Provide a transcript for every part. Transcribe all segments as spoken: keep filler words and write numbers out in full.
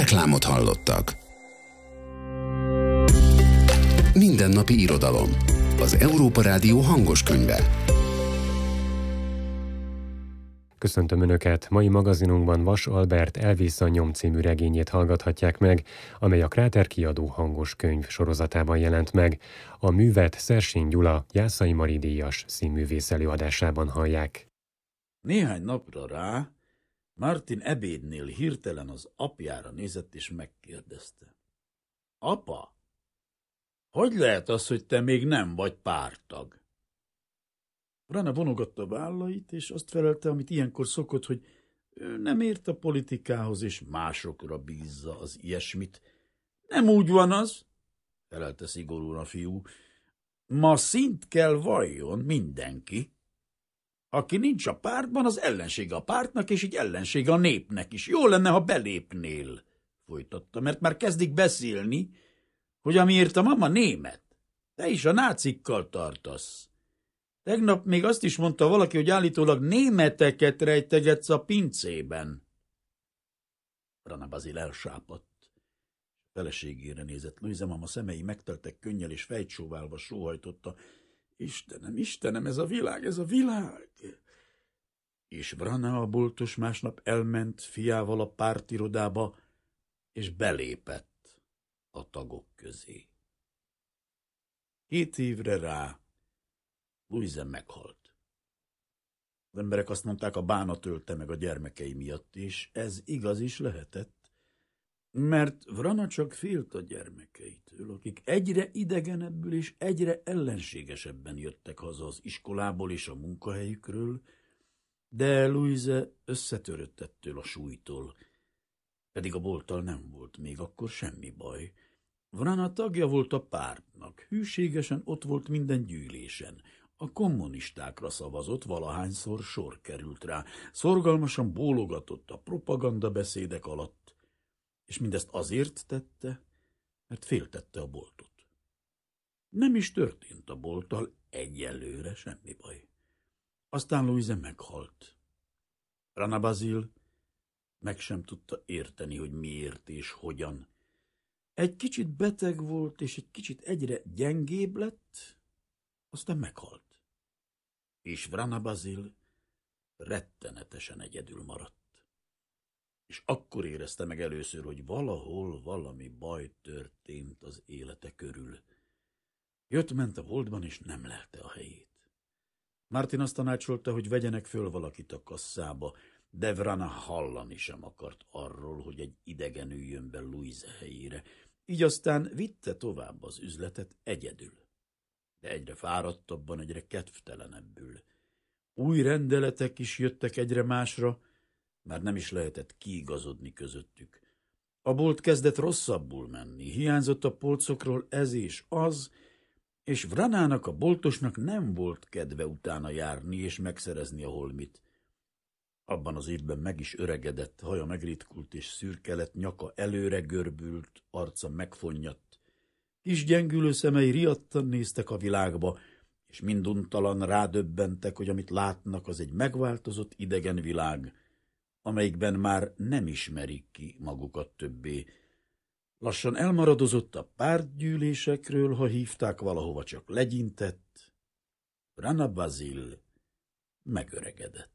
Reklámot hallottak. Mindennapi irodalom. Az Európa Rádió hangos könyve. Köszöntöm Önöket! Mai magazinunkban Vas Albert Elvész a nyom című regényét hallgathatják meg, amely a Kráter kiadó hangos könyv sorozatában jelent meg. A művet Szersény Gyula Jászai Mari díjas színművész előadásában hallják. Néhány napra rá Martin ebédnél hirtelen az apjára nézett és megkérdezte. Apa, hogy lehet az, hogy te még nem vagy párttag? Vrana vonogatta a vállait, és azt felelte, amit ilyenkor szokott, hogy ő nem ért a politikához, és másokra bízza az ilyesmit. Nem úgy van az, felelte szigorúan a fiú. Ma szint kell valljon mindenki. Aki nincs a pártban, az ellensége a pártnak, és így ellensége a népnek is. Jó lenne, ha belépnél, folytatta, mert már kezdik beszélni, hogy amiért a mama német, te is a nácikkal tartasz. Tegnap még azt is mondta valaki, hogy állítólag németeket rejtegetsz a pincében. Vrana Bazil elsápadt. Feleségére nézett. Luisa mama szemei megteltek könnyel, és fejtsóválva sóhajtotta. Istenem, Istenem, ez a világ, ez a világ! És Vrana a boltos másnap elment fiával a pártirodába, és belépett a tagok közé. Hét évre rá Luisa meghalt. Az emberek azt mondták, a bánat ölte meg a gyermekei miatt, és ez igaz is lehetett, mert Vrana csak félt a gyermekeitől, akik egyre idegenebbül és egyre ellenségesebben jöttek haza az iskolából és a munkahelyükről, de Luisa összetörött ettől a súlytól, pedig a bolttal nem volt még akkor semmi baj. Vrana tagja volt a pártnak, hűségesen ott volt minden gyűlésen, a kommunistákra szavazott, valahányszor sor került rá, szorgalmasan bólogatott a propagandabeszédek alatt, és mindezt azért tette, mert féltette a boltot. Nem is történt a bolttal egyelőre semmi baj. Aztán Luisa meghalt. Vrana Bazil meg sem tudta érteni, hogy miért és hogyan. Egy kicsit beteg volt, és egy kicsit egyre gyengébb lett, aztán meghalt. És Vrana Bazil rettenetesen egyedül maradt. És akkor érezte meg először, hogy valahol valami baj történt az élete körül. Jött-ment a boltban, és nem lelte a helyét. Martin azt tanácsolta, hogy vegyenek föl valakit a kasszába, de Vrana hallani sem akart arról, hogy egy idegen üljön be Luisa helyére. Így aztán vitte tovább az üzletet egyedül. De egyre fáradtabban, egyre kedvtelenebbül. Új rendeletek is jöttek egyre másra, már nem is lehetett kiigazodni közöttük. A bolt kezdett rosszabbul menni, hiányzott a polcokról ez és az, és Vranának, a boltosnak nem volt kedve utána járni és megszerezni a holmit. Abban az évben meg is öregedett, haja megritkult és szürke lett, nyaka előre görbült, arca megfonnyadt. Kis gyengülő szemei riadtan néztek a világba, és minduntalan rádöbbentek, hogy amit látnak, az egy megváltozott idegen világ, amelyikben már nem ismerik ki magukat többé. Lassan elmaradozott a pártgyűlésekről, ha hívták valahova, csak legyintett. Vrana Bazil megöregedett.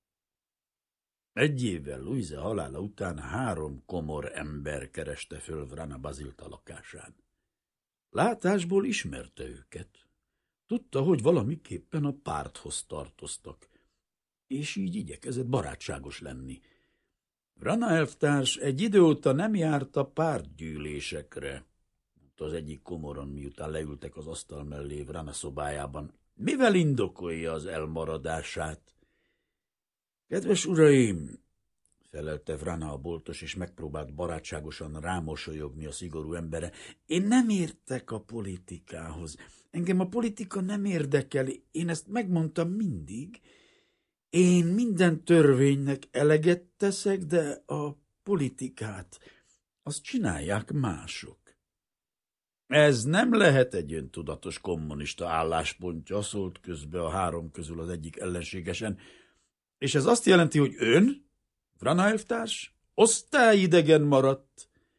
Egy évvel Luisa halála után három komor ember kereste föl Vrana Bazilt a lakásán. Látásból ismerte őket. Tudta, hogy valamiképpen a párthoz tartoztak, és így igyekezett barátságos lenni. Vrana elvtárs egy idő óta nem járt a pártgyűlésekre, mondta az egyik komoron, miután leültek az asztal mellé Vrana szobájában. Mivel indokolja az elmaradását? Kedves uraim, felelte Vrana a boltos, és megpróbált barátságosan rámosolyogni a szigorú embere. Én nem értek a politikához. Engem a politika nem érdekel. Én ezt megmondtam mindig. Én minden törvénynek eleget teszek, de a politikát, azt csinálják mások. Ez nem lehet egy öntudatos kommunista álláspontja, szólt közbe a három közül az egyik ellenségesen. És ez azt jelenti, hogy ön, Vrana elvtárs, osztályidegen maradt.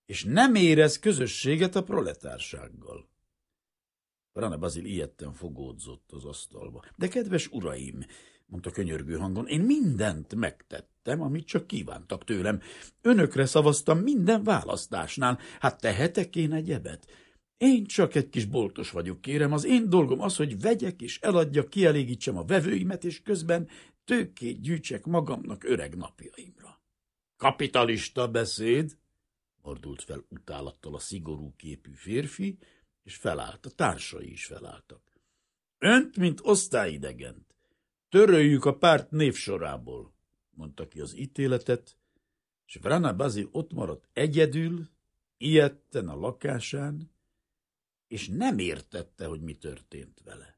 és nem érez közösséget a proletársággal. Vrana Bazil ijedten fogódzott az asztalba. De kedves uraim, mondta könyörgő hangon, én mindent megtettem, amit csak kívántak tőlem. Önökre szavaztam minden választásnál. Hát tehetek én egyebet? Én csak egy kis boltos vagyok, kérem. Az én dolgom az, hogy vegyek és eladjak, kielégítsem a vevőimet, és közben tőkét gyűjtsek magamnak öreg napjaimra. Kapitalista beszéd, mordult fel utálattal a szigorú képű férfi, és felállt, a társai is felálltak. Önt, mint osztályidegent, töröljük a párt névsorából, mondta ki az ítéletet, és Vrana Bazil ott maradt egyedül, ijedten a lakásán, és nem értette, hogy mi történt vele.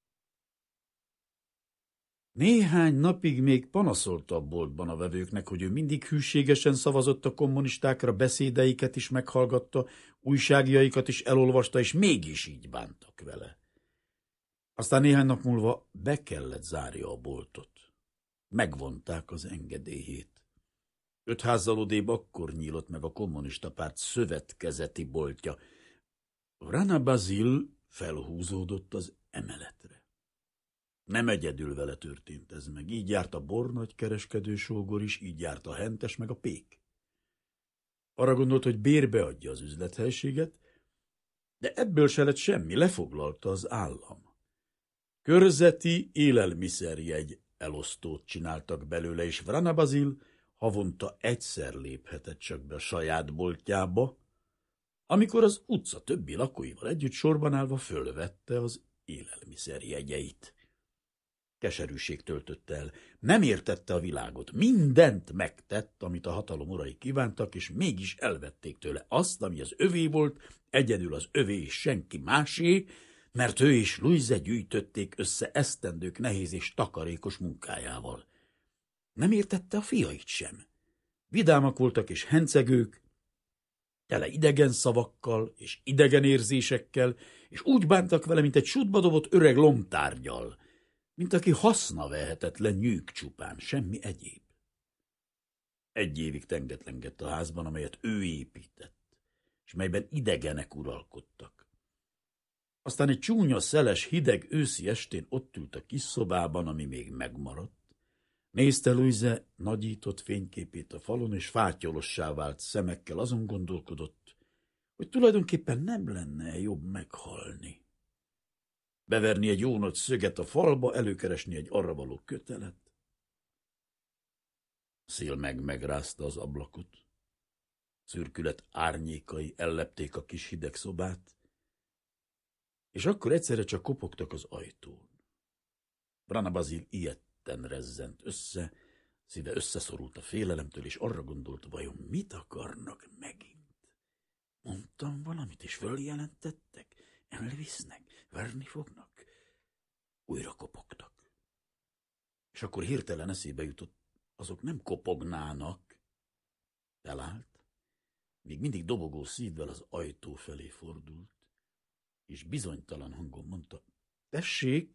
Néhány napig még panaszolta a boltban a vevőknek, hogy ő mindig hűségesen szavazott a kommunistákra, beszédeiket is meghallgatta, újságjaikat is elolvasta, és mégis így bántak vele. Aztán néhány nap múlva be kellett zárja a boltot. Megvonták az engedélyét. Öt házzal odébb akkor nyílott meg a kommunista párt szövetkezeti boltja. Vrana Bazil felhúzódott az emeletre. Nem egyedül vele történt ez meg. Így járt a bornagy kereskedő sógor is, így járt a hentes meg a pék. Arra gondolt, hogy bérbe adja az üzlethelységet, de ebből se lett semmi, lefoglalta az állam. Körzeti élelmiszerjegy elosztót csináltak belőle, és Vrana Bazil havonta egyszer léphetett csak be a saját boltjába, amikor az utca többi lakóival együtt sorban állva fölvette az élelmiszerjegyeit. Keserűség töltötte el. Nem értette a világot. Mindent megtett, amit a hatalom urai kívántak, és mégis elvették tőle azt, ami az övé volt, egyedül az övé és senki másé, mert ő és Louise gyűjtötték össze esztendők nehéz és takarékos munkájával. Nem értette a fiait sem. Vidámak voltak és hencegők, tele idegen szavakkal és idegen érzésekkel, és úgy bántak vele, mint egy sútba dobott öreg lomtárgyal, mint aki hasznavehetetlen nyűg csupán, semmi egyéb. Egy évig tengetlengett a házban, amelyet ő épített, és melyben idegenek uralkodtak. Aztán egy csúnya, szeles, hideg őszi estén ott ült a kis szobában, ami még megmaradt. Nézte Louise nagyított fényképét a falon, és fátyolossá vált szemekkel azon gondolkodott, hogy tulajdonképpen nem lenne jobb meghalni. Beverni egy jó nagy szöget a falba, előkeresni egy arra való kötelet. Szél meg-megrázta az ablakot. Szürkület árnyékai ellepték a kis hideg szobát, és akkor egyszerre csak kopogtak az ajtón. Vrana Bazil ijedten rezzent össze, szíve összeszorult a félelemtől, és arra gondolt, vajon mit akarnak megint? Mondtam valamit, és följelentettek? Elvisznek? Verni fognak? Újra kopogtak. És akkor hirtelen eszébe jutott, azok nem kopognának. Felállt, még mindig dobogó szívvel az ajtó felé fordult, és bizonytalan hangon mondta, tessék!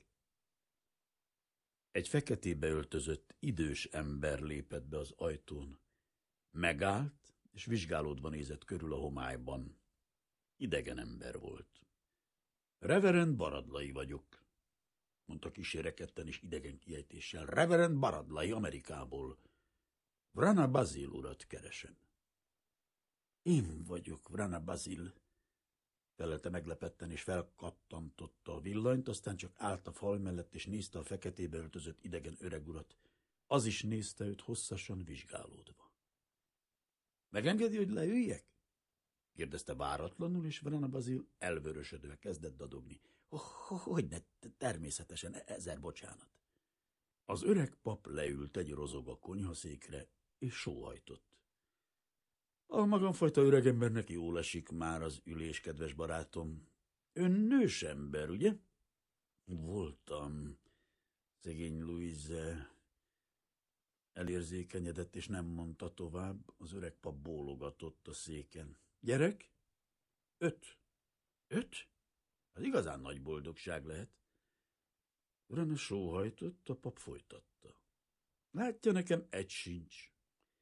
Egy feketébe öltözött, idős ember lépett be az ajtón. Megállt, és vizsgálódva nézett körül a homályban. Idegen ember volt. Reverend Baradlai vagyok, mondta kísérekedten és idegen kiejtéssel. Reverend Baradlai Amerikából. Vrana Bazil urat keresem. Én vagyok, Vrana Bazil, felelte meglepetten, és felkattantotta a villanyt, aztán csak állt a fal mellett, és nézte a feketébe öltözött idegen öreg urat. Az is nézte őt hosszasan vizsgálódva. Megengedi, hogy leüljek? kérdezte váratlanul, és Vrana Bazil elvörösödve kezdett dadogni. Oh, hogyne, természetesen, ezer bocsánat. Az öreg pap leült egy rozoga konyhaszékre, és sóhajtott. A magamfajta öregembernek jól esik már az ülés, kedves barátom. Ön nős ember, ugye? Voltam. Szegény Louise elérzékenyedett, és nem mondta tovább. Az öreg pap bólogatott a széken. Gyerek? Öt. Öt? Az igazán nagy boldogság lehet. Vrana sóhajtott, a pap folytatta. Látja, nekem egy sincs.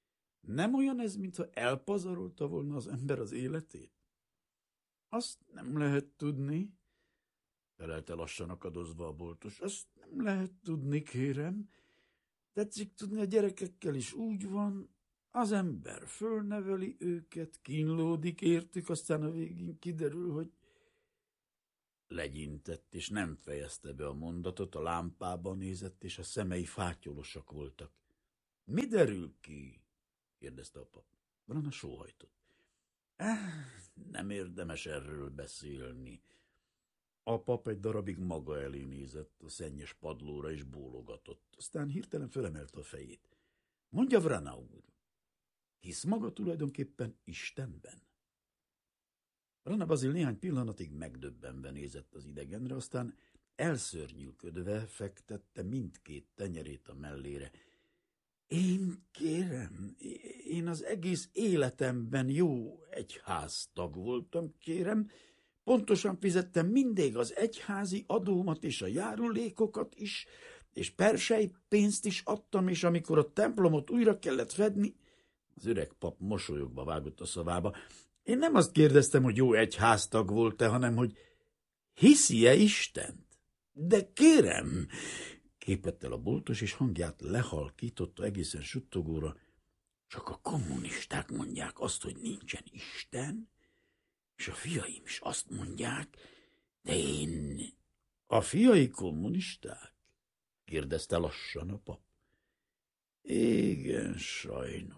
Nem olyan ez, mintha elpazarolta volna az ember az életét? Azt nem lehet tudni, felelte lassan akadozva a boltos. Azt nem lehet tudni, kérem. Tetszik tudni, a gyerekekkel is úgy van, az ember fölneveli őket, kínlódik értük, aztán a végén kiderül, hogy... Legyintett, és nem fejezte be a mondatot, a lámpába nézett, és a szemei fátyolosak voltak. Mi derül ki? kérdezte a pap. Vrana sóhajtott. Eh, nem érdemes erről beszélni. A pap egy darabig maga elé nézett, a szennyes padlóra, és bólogatott. Aztán hirtelen fölemelte a fejét. Mondja, Vrana úr, hisz maga tulajdonképpen Istenben? Vrana Bazil néhány pillanatig megdöbbenve nézett az idegenre, aztán elszörnyűködve fektette mindkét tenyerét a mellére. Én kérem, én az egész életemben jó egyháztag voltam, kérem, pontosan fizettem mindig az egyházi adómat és a járulékokat is, és persely pénzt is adtam, és amikor a templomot újra kellett fedni, az öreg pap mosolyogva vágott a szavába. Én nem azt kérdeztem, hogy jó egyháztag volt-e, hanem hogy hiszi-e Istent? De kérem, képett el a boltos, és hangját lehalkította egészen suttogóra. Csak a kommunisták mondják azt, hogy nincsen Isten, és a fiaim is azt mondják, de én... A fiai kommunisták? kérdezte lassan a pap. Igen, sajnos.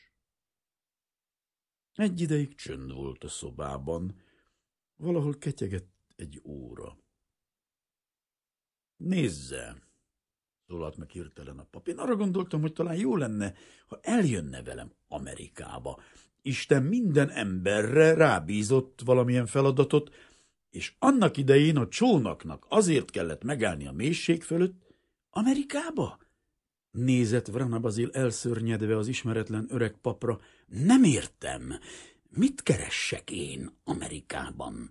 Egy ideig csönd volt a szobában, valahol ketyegett egy óra. Nézze, szólalt meg hirtelen a pap. Én arra gondoltam, hogy talán jó lenne, ha eljönne velem Amerikába. Isten minden emberre rábízott valamilyen feladatot, és annak idején a csónaknak azért kellett megállni a mélység fölött. Amerikába? Nézett Vrana Bazil elszörnyedve az ismeretlen öreg papra. Nem értem. Mit keressek én Amerikában?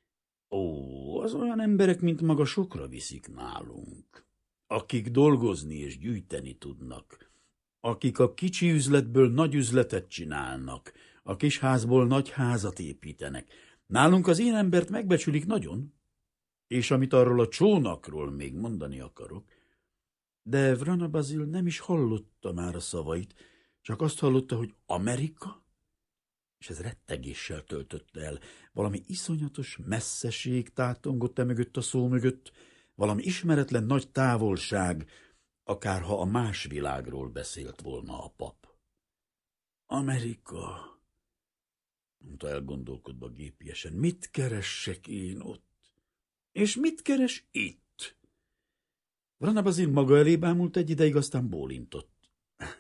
Ó, az olyan emberek, mint maga, sokra viszik nálunk. Akik dolgozni és gyűjteni tudnak. Akik a kicsi üzletből nagy üzletet csinálnak. A kis házból nagy házat építenek. Nálunk az én embert megbecsülik nagyon. És amit arról a csónakról még mondani akarok, de Vrana Bazil nem is hallotta már a szavait, csak azt hallotta, hogy Amerika, és ez rettegéssel töltötte el. Valami iszonyatos messzeség tátongott e mögött a szó mögött, valami ismeretlen nagy távolság, akárha a más világról beszélt volna a pap. Amerika, mondta elgondolkodva gépiesen, mit keressek én ott? És mit keres itt? Vrana Bazil maga elé bámult egy ideig, aztán bólintott.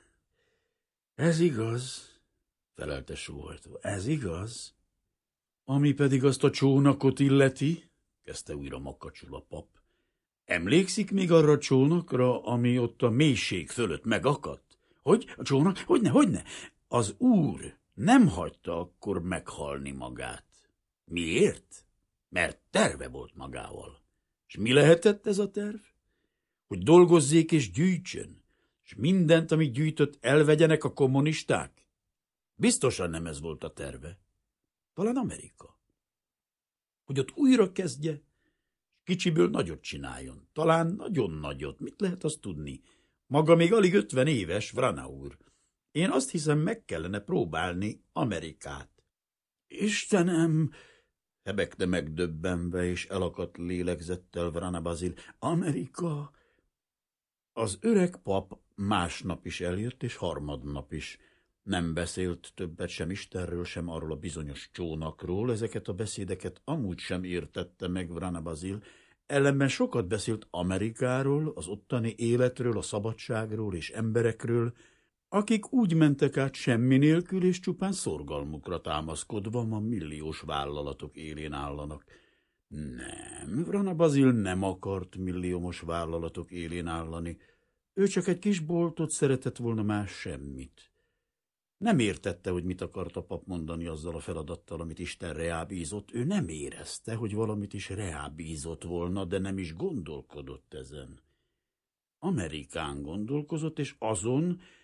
Ez igaz, felelte sóhajtva, ez igaz. Ami pedig azt a csónakot illeti, kezdte újra makacsul a pap. Emlékszik még arra a csónakra, ami ott a mélység fölött megakadt? Hogy? A csónak? Hogyne, hogyne? Az úr nem hagyta akkor meghalni magát. Miért? Mert terve volt magával. És mi lehetett ez a terv? Hogy dolgozzék és gyűjtsön, és mindent, amit gyűjtött, elvegyenek a kommunisták? Biztosan nem ez volt a terve. Talán Amerika. Hogy ott újra kezdje, és kicsiből nagyot csináljon. Talán nagyon nagyot. Mit lehet azt tudni? Maga még alig ötven éves, Vrana úr. Én azt hiszem, meg kellene próbálni Amerikát. Istenem, hebegte megdöbbenve és elakadt lélegzettel Vrana Bazil. Amerika... Az öreg pap másnap is eljött, és harmadnap is. Nem beszélt többet sem Istenről, sem arról a bizonyos csónakról, ezeket a beszédeket amúgy sem értette meg Vrana Bazil, ellenben sokat beszélt Amerikáról, az ottani életről, a szabadságról és emberekről, akik úgy mentek át semmi nélkül, és csupán szorgalmukra támaszkodva ma milliós vállalatok élén állanak. Nem, Vrana Bazil nem akart milliómos vállalatok élén állani. Ő csak egy kis boltot szeretett volna, más semmit. Nem értette, hogy mit akart a pap mondani azzal a feladattal, amit Isten reábízott. Ő nem érezte, hogy valamit is reábízott volna, de nem is gondolkodott ezen. Amerikán gondolkozott, és azon,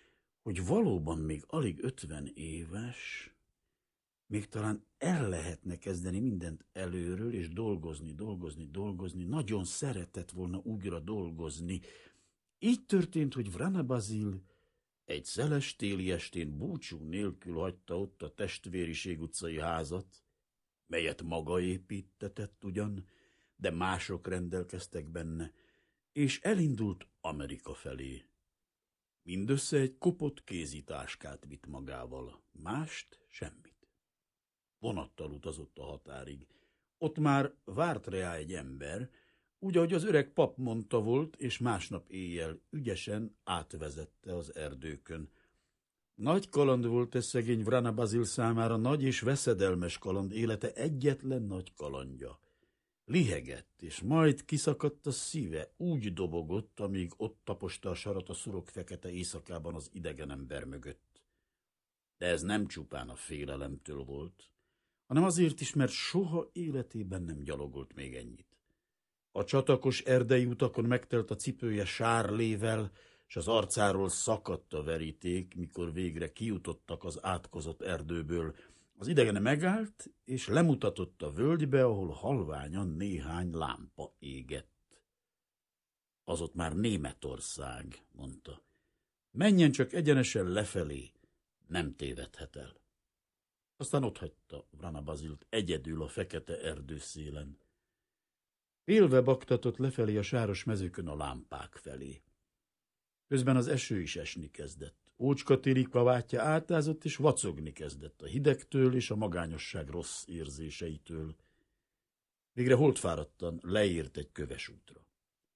hogy valóban még alig ötven éves, még talán el lehetne kezdeni mindent előről, és dolgozni, dolgozni, dolgozni, nagyon szeretett volna újra dolgozni. Így történt, hogy Vrana Bazil egy szeles téli estén búcsú nélkül hagyta ott a Testvériség utcai házat, melyet maga építetett ugyan, de mások rendelkeztek benne, és elindult Amerika felé. Mindössze egy kopott kézitáskát vitt magával, mást semmit. Vonattal utazott a határig. Ott már várt rá egy ember, úgy, ahogy az öreg pap mondta volt, és másnap éjjel ügyesen átvezette az erdőkön. Nagy kaland volt ez szegény Vrana Bazil számára, nagy és veszedelmes kaland, élete egyetlen nagy kalandja. Lihegett, és majd kiszakadt a szíve, úgy dobogott, amíg ott taposta a sarat a szurok fekete éjszakában az idegen ember mögött. De ez nem csupán a félelemtől volt, hanem azért is, mert soha életében nem gyalogolt még ennyit. A csatakos erdei utakon megtelt a cipője sárlével, s az arcáról szakadt a veríték, mikor végre kijutottak az átkozott erdőből. Az idegene megállt, és lemutatott a völgybe, ahol halványan néhány lámpa égett. Az ott már Németország, mondta. Menjen csak egyenesen lefelé, nem tévedhet el. Aztán otthagyta Vrana Bazilt egyedül a fekete erdőszélen. Félve baktatott lefelé a sáros mezőkön a lámpák felé. Közben az eső is esni kezdett. Ócska téli kavátja átázott, és vacogni kezdett a hidegtől és a magányosság rossz érzéseitől. Végre holtfáradtan leért egy köves útra.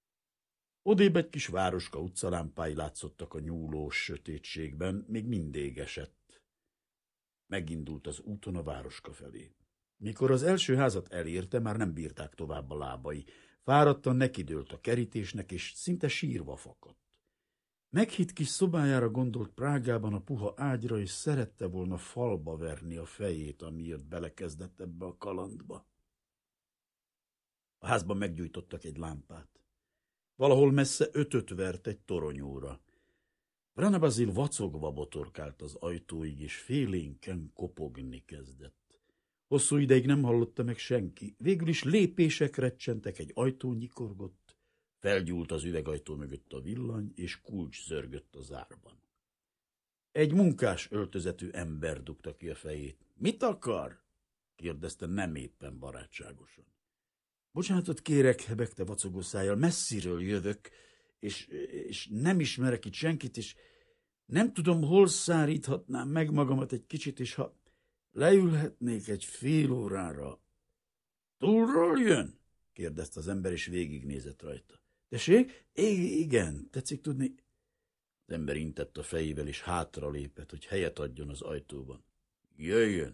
Odébb egy kis városka utcalámpái látszottak a nyúlós sötétségben, még mindig esett. Megindult az úton a városka felé. Mikor az első házat elérte, már nem bírták tovább a lábai. Fáradtan nekidőlt a kerítésnek, és szinte sírva fakadt. Meghitt kis szobájára gondolt Prágában a puha ágyra, és szerette volna falba verni a fejét, amiért belekezdett ebbe a kalandba. A házban meggyújtottak egy lámpát. Valahol messze ötöt vert egy toronyóra. Vrana Bazil vacogva botorkált az ajtóig, és félénken kopogni kezdett. Hosszú ideig nem hallotta meg senki. Végül is lépések recsentek, egy ajtó nyikorgott, felgyúlt az üvegajtó mögött a villany, és kulcs zörgött a zárban. Egy munkás öltözetű ember dugta ki a fejét. Mit akar? Kérdezte nem éppen barátságosan. Bocsánatot kérek, hebegte vacogó szájjal, messziről jövök, és, és nem ismerek itt senkit, és nem tudom, hol száríthatnám meg magamat egy kicsit, és ha leülhetnék egy fél órára. Túlról jön? Kérdezte az ember, és végignézett rajta. Tessék? I- igen, tetszik tudni. Az ember intett a fejével, és hátra lépett, hogy helyet adjon az ajtóban. Jöjjön!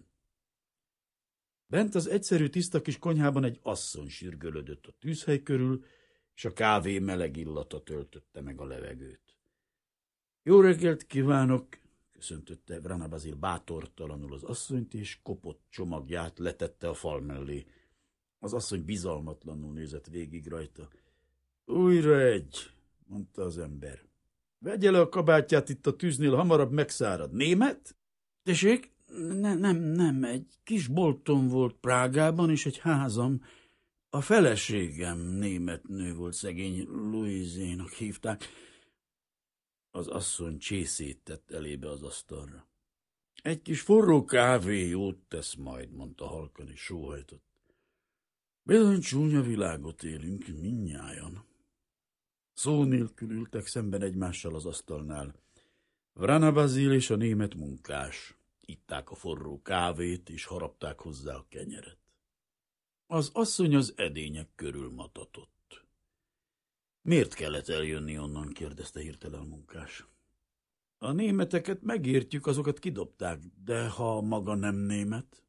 Bent az egyszerű, tiszta kis konyhában egy asszony sürgölödött a tűzhely körül, és a kávé meleg illata töltötte meg a levegőt. Jó reggelt kívánok! Köszöntötte Vrana Bazil bátortalanul az asszonyt, és kopott csomagját letette a fal mellé. Az asszony bizalmatlanul nézett végig rajta. Újra egy, mondta az ember. Vegye le a kabátját itt a tűznél, hamarabb megszárad. Német? Tessék? Nem, nem, nem. Egy kis boltom volt Prágában, és egy házam. A feleségem német nő volt, szegény Louisénak hívták. Az asszony csészét tett elébe az asztalra. Egy kis forró kávé jót tesz majd, mondta halkan, és sóhajtott. Bizony csúnya világot élünk mindnyájan. Szó nélkül ültek szemben egymással az asztalnál. Vrana Bazil és a német munkás. Itták a forró kávét, és harapták hozzá a kenyeret. Az asszony az edények körül matatott. Miért kellett eljönni onnan? Kérdezte hirtelen a munkás. A németeket megértjük, azokat kidobták, de ha maga nem német?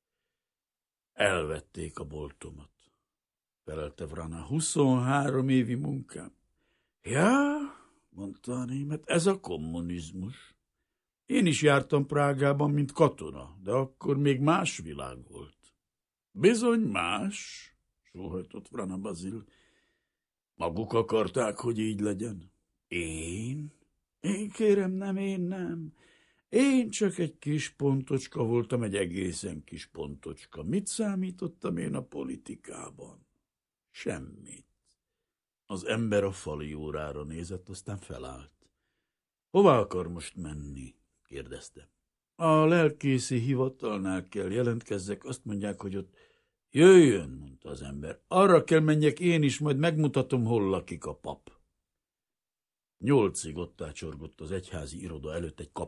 Elvették a boltomat, felelte Vrana. Huszonhárom évi munkám. Ja, mondta a német, ez a kommunizmus. Én is jártam Prágában, mint katona, de akkor még más világ volt. Bizony más, sóhajtott Vrana Bazil. Maguk akarták, hogy így legyen. Én? Én kérem, nem, én nem. Én csak egy kis pontocska voltam, egy egészen kis pontocska. Mit számítottam én a politikában? Semmit. Az ember a fali órára nézett, aztán felállt. Hová akar most menni? Kérdezte. A lelkészi hivatalnál kell jelentkezzek, azt mondják, hogy ott jöjjön, mondta az ember. Arra kell menjek én is, majd megmutatom, hol lakik a pap. Nyolcig ott ácsorgott az egyházi iroda előtt egy